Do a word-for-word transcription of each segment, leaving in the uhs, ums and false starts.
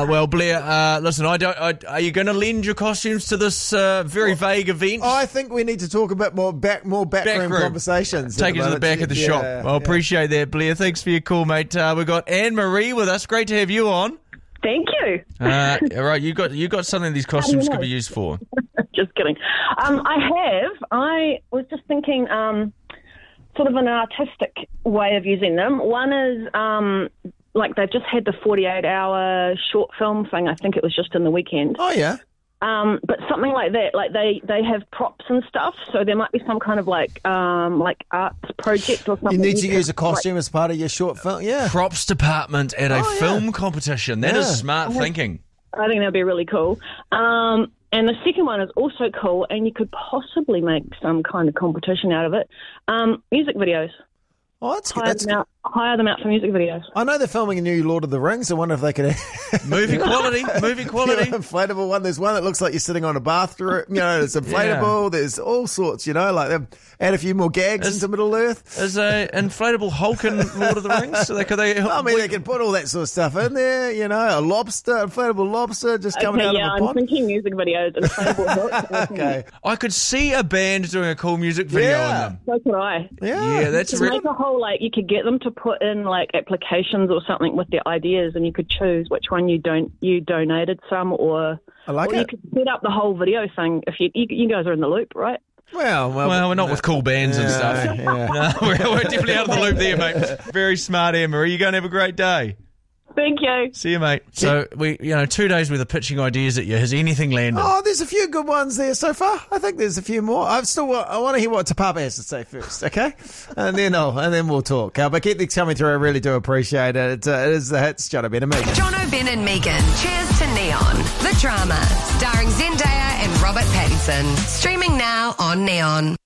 Uh, well, Blair, uh, listen, I don't. I, are you going to lend your costumes to this uh, very well, vague event? I think we need to talk a bit more back, more backroom back conversations. Take it to the back of the yeah, shop. I well, yeah. appreciate that, Blair. Thanks for your call, mate. Uh, we've got Anne Marie with us. Great to have you on. Thank you. Uh, all right, you got you got something these costumes could be used for. Just kidding. Um, I have. I was just thinking, um, sort of an artistic way of using them. One is um, like they've just had the forty-eight hour short film thing. I think it was just in the weekend. Oh yeah. Um, but something like that, like they, they have props and stuff, so there might be some kind of like um, like arts project or something. You need to use a costume like, as part of your short film, yeah. Props department at a oh, film yeah. competition. That yeah. is smart I thinking. I think that'd be really cool. Um, and the second one is also cool, and you could possibly make some kind of competition out of it. Um, music videos. Oh, that's hire, that's them out, hire them out for music videos. I know they're filming a new Lord of the Rings. I wonder if they could... movie quality, movie quality. You know, inflatable one. There's one that looks like you're sitting on a bathroom. You know, it's inflatable. Yeah. There's all sorts, you know, like they've add a few more gags is, into Middle Earth. Is a inflatable Hulk in Lord of the Rings? So they, could they, I mean, they can put all that sort of stuff in there, you know, a lobster, inflatable lobster just coming okay, out yeah, of a I'm pond. I'm thinking music videos, inflatable Hulk. Okay. I could see a band doing a cool music video yeah. on them. So could I. Yeah, yeah that's to re- make a whole, like, you could get them to put in, like, applications or something with their ideas, and you could choose which one you don't you donated some, or, I like or it. you could set up the whole video thing. If you, you you guys are in the loop, right? Well, well, well, we're not no. with cool bands and yeah, stuff. Yeah. No, we're, we're definitely out of the loop there, mate. Very smart, Emma. You go and have a great day. Thank you. See you, mate. So, we, you know, two days worth of pitching ideas at you. Has anything landed? Oh, there's a few good ones there so far. I think there's a few more. I've still, I want to hear what Tapapa has to say first, okay? And then I'll, and then we'll talk. Uh, but keep these coming through. I really do appreciate it. It's, uh, it is the hits. John O'Ben and Megan. John O'Ben and Megan. Cheers to Neon. The drama, starring Zendaya and Robert Pattinson. Streaming now on Neon.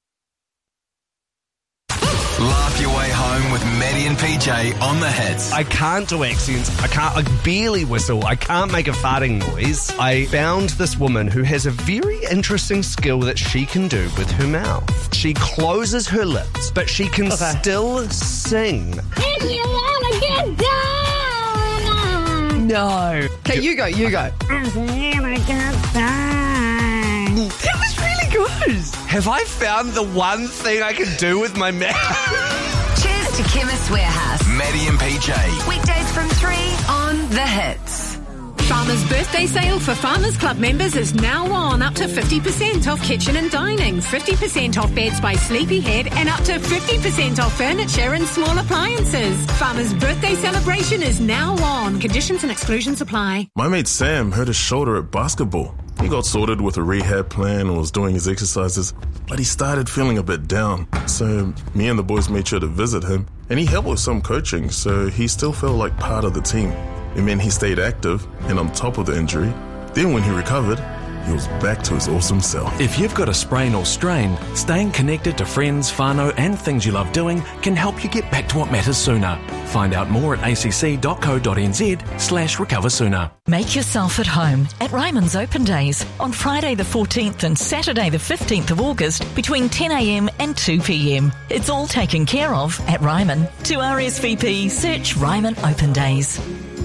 Laugh your way home with Maddie and P J on the hits. I can't do accents. I can't, I barely whistle. I can't make a farting noise. I found this woman who has a very interesting skill that she can do with her mouth. She closes her lips, but she can okay. still sing. If you wanna get down. No. Okay, you go, you go. If you wanna get down. That was really good. Have I found the one thing I can do with my mouth? Cheers to Chemist Warehouse. Maddie and P J. Weekdays from three on The Hits. Farmers' birthday sale for Farmers Club members is now on. Up to fifty percent off kitchen and dining, fifty percent off beds by Sleepyhead, and up to fifty percent off furniture and small appliances. Farmers' birthday celebration is now on. Conditions and exclusions apply. My mate Sam hurt his shoulder at basketball. He got sorted with a rehab plan and was doing his exercises, but he started feeling a bit down. So me and the boys made sure to visit him, and he helped with some coaching, so he still felt like part of the team. It meant he stayed active and on top of the injury. Then when he recovered, he was back to his awesome self. If you've got a sprain or strain, staying connected to friends, whānau and things you love doing can help you get back to what matters sooner. Find out more at acc.co.nz slash recover sooner. Make yourself at home at Ryman's Open Days on Friday the fourteenth and Saturday the fifteenth of August between ten a.m. and two p.m. It's all taken care of at Ryman. To R S V P, search Ryman Open Days.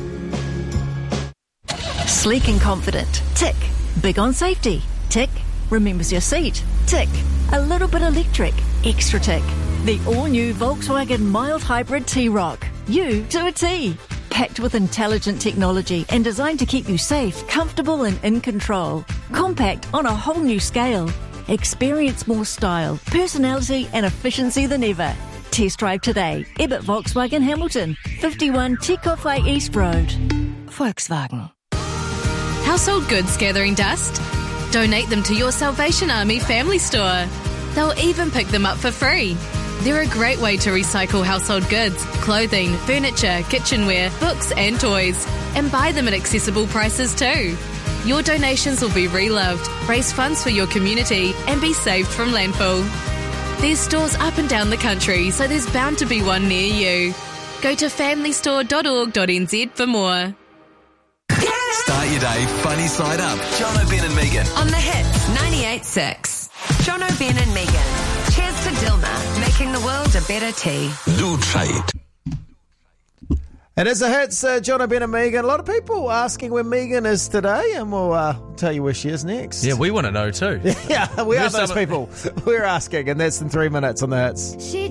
Sleek and confident. Tick. Big on safety. Tick. Remembers your seat. Tick. A little bit electric. Extra tick. The all-new Volkswagen mild hybrid T-Roc. You to a T. Packed with intelligent technology and designed to keep you safe, comfortable and in control. Compact on a whole new scale. Experience more style, personality and efficiency than ever. Test drive today. Ebbett Volkswagen Hamilton. fifty-one Tekofai East Road. Volkswagen. Household goods gathering dust? Donate them to your Salvation Army family store. They'll even pick them up for free. They're a great way to recycle household goods, clothing, furniture, kitchenware, books and toys, and buy them at accessible prices too. Your donations will be reloved, raise funds for your community, and be saved from landfill. There's stores up and down the country, so there's bound to be one near you. Go to family store dot org dot n z for more. Start your day funny side up. John O'Ben and Megan. On the Hits ninety-eight point six. John O'Ben and Megan. Cheers to Dilma, making the world a better tea. Do trade. It is a hits, uh, John, Ben and Megan. A lot of people asking where Megan is today, and we'll uh, tell you where she is next. Yeah, we want to know too. yeah, we are Where's those some- people. We're asking, and that's in three minutes on the hits. She